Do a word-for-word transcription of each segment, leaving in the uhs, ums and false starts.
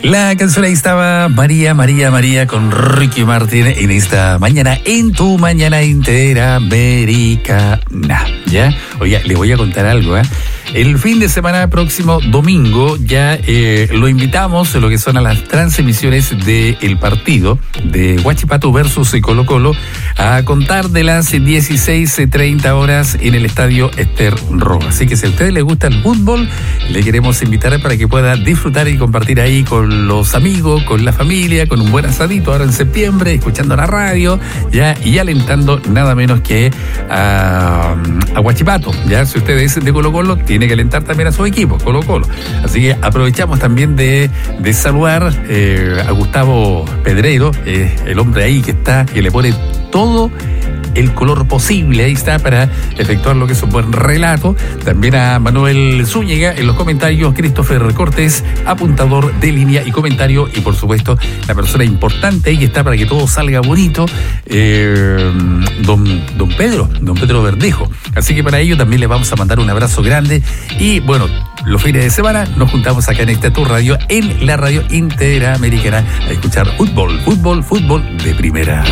La canción ahí estaba María, María, María con Ricky Martin en esta mañana, en tu mañana interamericana, ¿ya? Oye, le voy a contar algo, ¿eh? El fin de semana próximo domingo ya eh, lo invitamos a lo que son a las transmisiones del partido de Huachipato versus Colo Colo a contar de las dieciséis treinta horas en el estadio Ester Roa. Así que si a ustedes les gusta el fútbol, le queremos invitar para que pueda disfrutar y compartir ahí con los amigos, con la familia, con un buen asadito ahora en septiembre, escuchando la radio ya y alentando nada menos que a, a Huachipato. Ya, si ustedes de Colo Colo, tiene que alentar también a su equipo, Colo Colo. Así que aprovechamos también de, de saludar eh, a Gustavo Pedreiro, eh, el hombre ahí que está, que le pone todo el color posible, ahí está, para efectuar lo que es un buen relato. También a Manuel Zúñiga en los comentarios, Christopher Cortés, apuntador de línea y comentario, y por supuesto la persona importante ahí que está para que todo salga bonito, eh, don, don Pedro, don Pedro Verdejo. Así que para ello también les vamos a mandar un abrazo grande y bueno, los fines de semana nos juntamos acá en esta tu radio, en la radio interamericana, a escuchar fútbol, fútbol, fútbol de primera.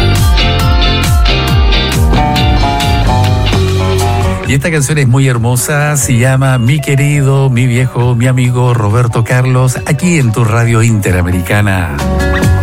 Y esta canción es muy hermosa, se llama Mi querido, mi viejo, mi amigo Roberto Carlos, aquí en tu radio interamericana.